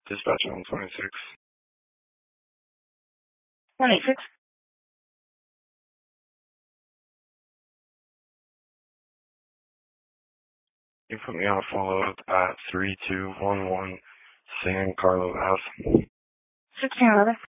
Dispatch on 26. 186. You put me on a follow-up at 3211 San Carlos Ave. 1611.